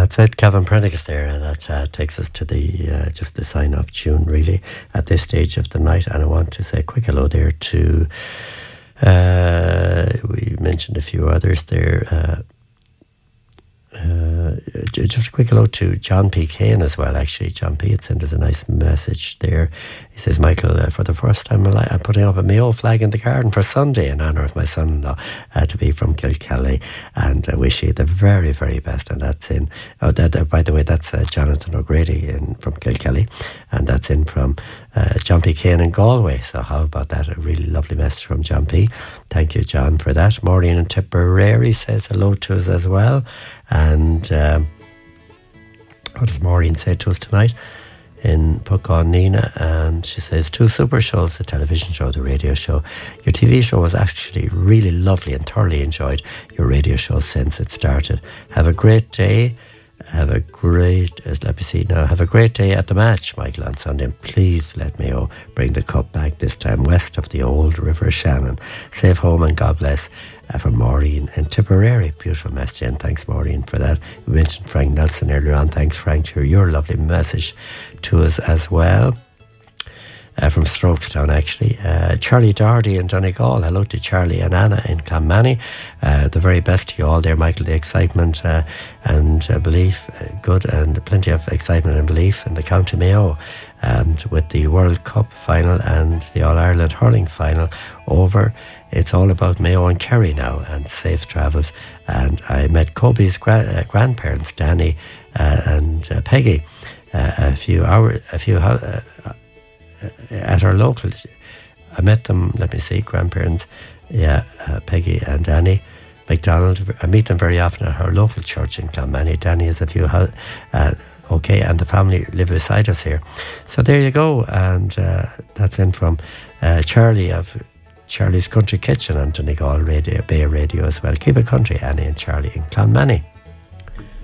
That's it, Kevin Prendergast there, and that takes us to the just the sign-off tune, really, at this stage of the night. And I want to say a quick hello there to, we mentioned a few others there, just a quick hello to John P. Kane as well, actually. John P. had sent us a nice message there. He says, Michael, for the first time I'm putting up a Mayo flag in the garden for Sunday in honour of my son-in-law to be from Kilkelly, and I wish you the very, very best. And that's in, by the way, that's Jonathan O'Grady from Kilkelly, and that's in from John P. Kane in Galway. So how about that? A really lovely message from John P. Thank you, John, for that. Maureen in Tipperary says hello to us as well. And what does Maureen say to us tonight? In Puckon Nina, and she says, 2 super shows, the television show, the radio show. Your TV show was actually really lovely and thoroughly enjoyed your radio show since it started. Have a great day. Have a great, let me see now, have a great day at the match, Michael, on Sunday. And please let Mayo bring the cup back, this time west of the old River Shannon. Safe home and God bless. From Maureen in Tipperary. Beautiful message, and thanks, Maureen, for that. We mentioned Frank Nelson earlier on. Thanks, Frank, for your lovely message to us as well. From Strokestown, actually. Charlie Doherty in Donegal. Hello to Charlie and Anna in Clonmany. The very best to you all there, Michael. The excitement and belief, good, and plenty of excitement and belief in the County Mayo. And with the World Cup final and the All-Ireland hurling final over, it's all about Mayo and Kerry now, and safe travels. And I met Kobe's grandparents, Danny and Peggy, at our local. I met them, let me see, grandparents, Peggy and Danny McDonald. I meet them very often at our local church in Clonmany. Danny is okay, and the family live beside us here. So there you go, and that's in from Charlie of Charlie's Country Kitchen on Donegal Radio, Bay Radio as well. Keep it country, Annie and Charlie in Clonmany.